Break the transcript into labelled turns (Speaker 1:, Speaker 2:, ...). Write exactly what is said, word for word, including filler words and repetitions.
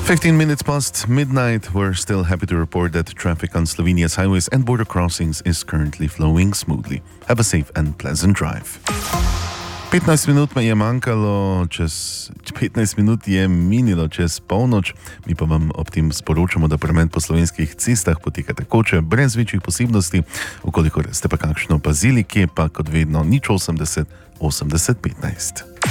Speaker 1: fifteen minutes past midnight, we're still happy to report that traffic on Slovenia's highways and border crossings is currently flowing smoothly. Have a safe and pleasant drive. petnajst minut me je manjkalo, čez petnajst minut je minilo čez polnoč, mi pa vam ob tem sporočamo, da promet po slovenskih cestah poteka tekoče, brez večjih posebnosti, ukolikor ste pa kakšno opazili, kje pa kot vedno nič osemdeset osemdeset petnajst.